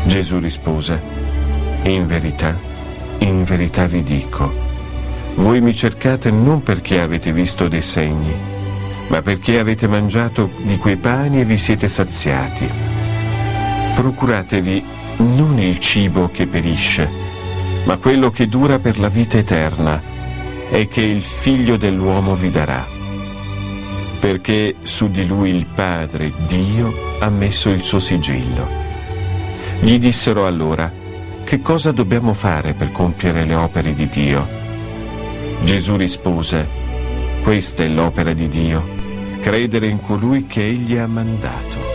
Gesù rispose: in verità vi dico, voi mi cercate non perché avete visto dei segni, ma perché avete mangiato di quei pani e vi siete saziati. Procuratevi non il cibo che perisce, ma quello che dura per la vita eterna e che il Figlio dell'uomo vi darà, perché su di lui il Padre, Dio, ha messo il suo sigillo. Gli dissero allora: che cosa dobbiamo fare per compiere le opere di Dio? Gesù rispose: questa è l'opera di Dio, credere in colui che Egli ha mandato.